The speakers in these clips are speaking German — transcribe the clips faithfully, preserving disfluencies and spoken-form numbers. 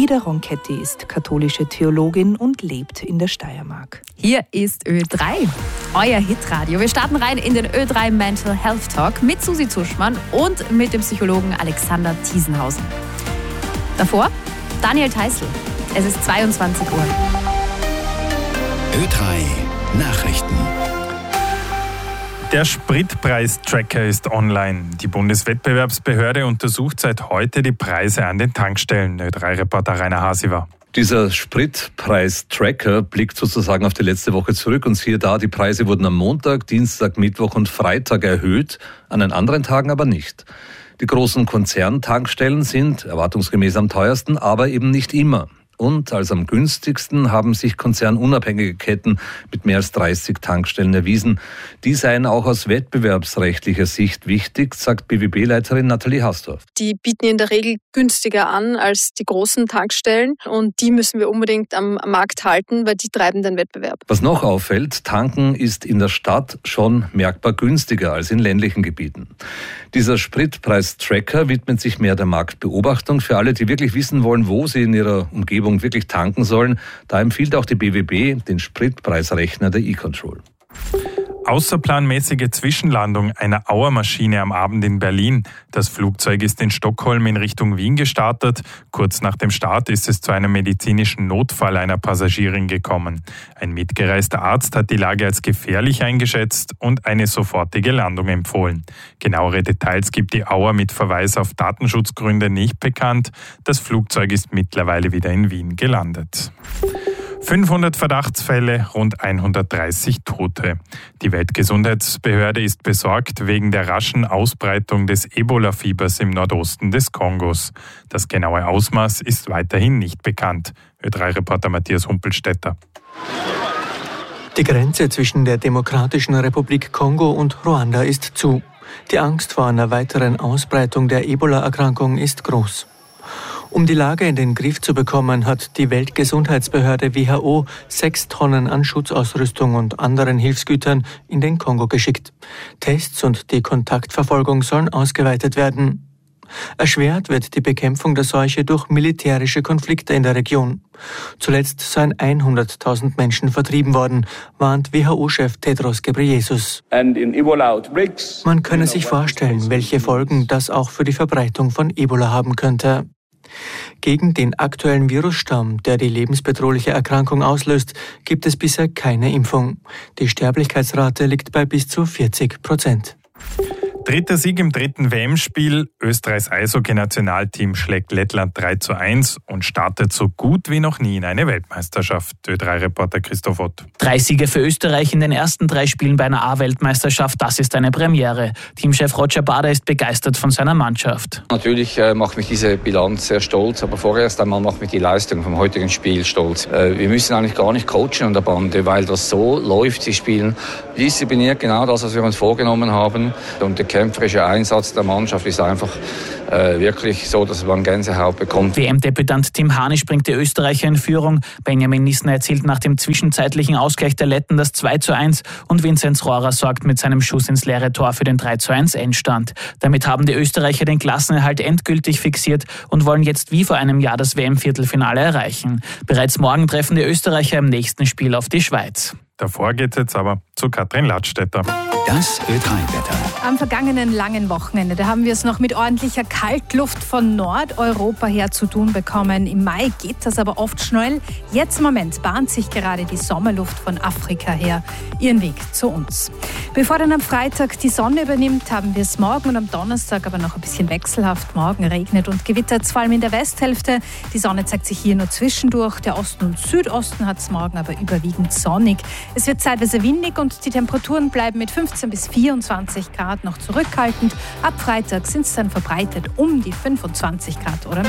Ida Ronchetti ist katholische Theologin und lebt in der Steiermark. Hier ist Ö drei, euer Hitradio. Wir starten rein in den Ö drei Mental Health Talk mit Susi Zuschmann und mit dem Psychologen Alexander Thiesenhausen. Davor Daniel Theißl. Es ist zweiundzwanzig Uhr. Ö drei Nachrichten. Der Spritpreistracker ist online. Die Bundeswettbewerbsbehörde untersucht seit heute die Preise an den Tankstellen. Ö drei Reporter Rainer Hasi war. Dieser Spritpreistracker blickt sozusagen auf die letzte Woche zurück und siehe da, die Preise wurden am Montag, Dienstag, Mittwoch und Freitag erhöht, an den anderen Tagen aber nicht. Die großen Konzerntankstellen sind erwartungsgemäß am teuersten, aber eben nicht immer. Und als am günstigsten haben sich konzernunabhängige Ketten mit mehr als dreißig Tankstellen erwiesen. Die seien auch aus wettbewerbsrechtlicher Sicht wichtig, sagt B W B-Leiterin Nathalie Hasdorf. Die bieten in der Regel günstiger an als die großen Tankstellen und die müssen wir unbedingt am Markt halten, weil die treiben den Wettbewerb. Was noch auffällt, tanken ist in der Stadt schon merkbar günstiger als in ländlichen Gebieten. Dieser Spritpreistracker widmet sich mehr der Marktbeobachtung. Für alle, die wirklich wissen wollen, wo sie in ihrer Umgebung wirklich tanken sollen, da empfiehlt auch die B W B den Spritpreisrechner der E-Control. Außerplanmäßige Zwischenlandung einer Auermaschine am Abend in Berlin. Das Flugzeug ist in Stockholm in Richtung Wien gestartet. Kurz nach dem Start ist es zu einem medizinischen Notfall einer Passagierin gekommen. Ein mitgereister Arzt hat die Lage als gefährlich eingeschätzt und eine sofortige Landung empfohlen. Genauere Details gibt die Auer mit Verweis auf Datenschutzgründe nicht bekannt. Das Flugzeug ist mittlerweile wieder in Wien gelandet. fünfhundert Verdachtsfälle, rund hundertdreißig Tote. Die Weltgesundheitsbehörde ist besorgt wegen der raschen Ausbreitung des Ebola-Fiebers im Nordosten des Kongos. Das genaue Ausmaß ist weiterhin nicht bekannt. Ö drei Reporter Matthias Humpelstädter. Die Grenze zwischen der Demokratischen Republik Kongo und Ruanda ist zu. Die Angst vor einer weiteren Ausbreitung der Ebola-Erkrankung ist groß. Um die Lage in den Griff zu bekommen, hat die Weltgesundheitsbehörde W H O sechs Tonnen an Schutzausrüstung und anderen Hilfsgütern in den Kongo geschickt. Tests und die Kontaktverfolgung sollen ausgeweitet werden. Erschwert wird die Bekämpfung der Seuche durch militärische Konflikte in der Region. Zuletzt seien hunderttausend Menschen vertrieben worden, warnt W H O-Chef Tedros Ghebreyesus. Man könne sich vorstellen, welche Folgen das auch für die Verbreitung von Ebola haben könnte. Gegen den aktuellen Virusstamm, der die lebensbedrohliche Erkrankung auslöst, gibt es bisher keine Impfung. Die Sterblichkeitsrate liegt bei bis zu vierzig Prozent. Dritter Sieg im dritten W M-Spiel. Österreichs Eishockey-Nationalteam schlägt Lettland drei zu eins und startet so gut wie noch nie in eine Weltmeisterschaft. Ö drei Reporter Christoph Ott. Drei Siege für Österreich in den ersten drei Spielen bei einer A-Weltmeisterschaft, das ist eine Premiere. Teamchef Roger Bader ist begeistert von seiner Mannschaft. Natürlich äh, macht mich diese Bilanz sehr stolz, aber vorerst einmal macht mich die Leistung vom heutigen Spiel stolz. Äh, wir müssen eigentlich gar nicht coachen an der Bande, weil das so läuft. Sie spielen diszipliniert genau das, was wir uns vorgenommen haben. Und der kämpferische Einsatz der Mannschaft ist einfach äh, wirklich so, dass man Gänsehaut bekommt. W M-Debütant Tim Hanisch bringt die Österreicher in Führung. Benjamin Nissner erzielt nach dem zwischenzeitlichen Ausgleich der Letten das zwei zu eins und Vinzenz Rohrer sorgt mit seinem Schuss ins leere Tor für den drei zu eins Endstand. Damit haben die Österreicher den Klassenerhalt endgültig fixiert und wollen jetzt wie vor einem Jahr das W M-Viertelfinale erreichen. Bereits morgen treffen die Österreicher im nächsten Spiel auf die Schweiz. Davor geht es jetzt aber zu Katrin Ladstätter. Das Ö drei Wetter. Am vergangenen langen Wochenende, da haben wir es noch mit ordentlicher Kaltluft von Nordeuropa her zu tun bekommen. Im Mai geht das aber oft schnell. Jetzt im Moment bahnt sich gerade die Sommerluft von Afrika her ihren Weg zu uns. Bevor dann am Freitag die Sonne übernimmt, haben wir es morgen und am Donnerstag aber noch ein bisschen wechselhaft. Morgen regnet und gewittert, vor allem in der Westhälfte. Die Sonne zeigt sich hier nur zwischendurch. Der Osten und Südosten hat es morgen aber überwiegend sonnig. Es wird zeitweise windig und die Temperaturen bleiben mit fünfzehn bis vierundzwanzig Grad noch zurückhaltend. Ab Freitag sind es dann verbreitet um die fünfundzwanzig Grad oder mehr.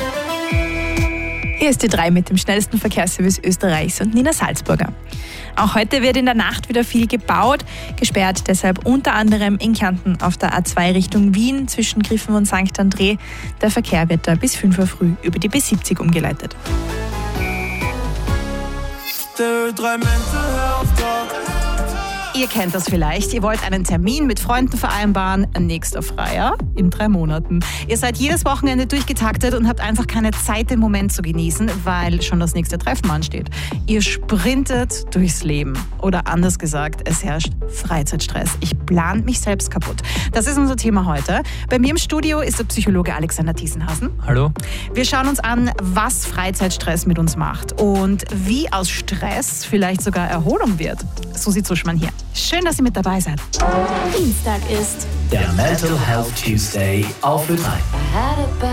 Hier ist die drei mit dem schnellsten Verkehrsservice Österreichs und Nina Salzburger. Auch heute wird in der Nacht wieder viel gebaut, gesperrt deshalb unter anderem in Kärnten auf der A zwei Richtung Wien zwischen Griffen und Sankt André. Der Verkehr wird da bis fünf Uhr früh über die B siebzig umgeleitet. Der Ö drei Mental Health Talk. Ihr kennt das vielleicht. Ihr wollt einen Termin mit Freunden vereinbaren. Nächster Freier in drei Monaten. Ihr seid jedes Wochenende durchgetaktet und habt einfach keine Zeit, den Moment zu genießen, weil schon das nächste Treffen ansteht. Ihr sprintet durchs Leben. Oder anders gesagt, es herrscht Freizeitstress. Ich plan mich selbst kaputt. Das ist unser Thema heute. Bei mir im Studio ist der Psychologe Alexander Thiesenhasen. Hallo. Wir schauen uns an, was Freizeitstress mit uns macht und wie aus Stress vielleicht sogar Erholung wird. Susi Zuschmann hier. Schön, dass ihr mit dabei seid. Dienstag ist der Mental Health Tuesday auf Ö drei.